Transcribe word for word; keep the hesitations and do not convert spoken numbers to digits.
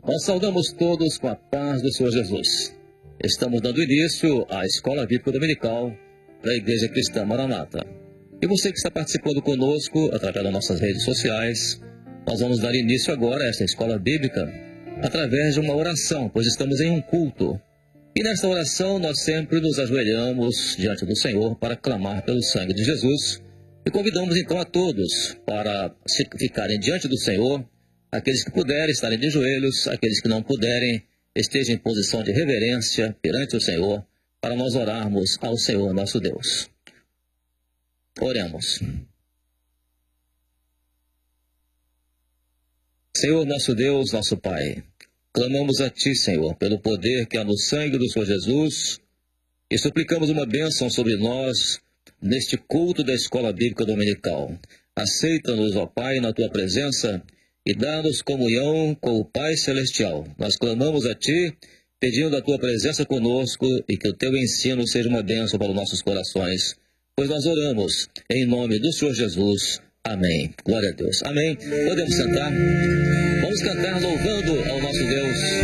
Nós saudamos todos com a paz do Senhor Jesus. Estamos dando início à Escola Bíblica Dominical da Igreja Cristã Maranata. E você que está participando conosco através das nossas redes sociais, nós vamos dar início agora a esta Escola Bíblica através de uma oração, pois estamos em um culto. E nesta oração nós sempre nos ajoelhamos diante do Senhor para clamar pelo sangue de Jesus. E convidamos então a todos para se ficarem diante do Senhor. Aqueles que puderem estarem de joelhos, aqueles que não puderem, estejam em posição de reverência perante o Senhor, para nós orarmos ao Senhor nosso Deus. Oremos. Senhor nosso Deus, nosso Pai, clamamos a Ti, Senhor, pelo poder que há no sangue do Senhor Jesus, e suplicamos uma bênção sobre nós neste culto da Escola Bíblica Dominical. Aceita-nos, ó Pai, na Tua presença, e dá-nos comunhão com o Pai Celestial. Nós clamamos a Ti, pedindo a Tua presença conosco e que o Teu ensino seja uma bênção para os nossos corações. Pois nós oramos em nome do Senhor Jesus. Amém. Glória a Deus. Amém. Podemos sentar. Vamos cantar louvando ao nosso Deus.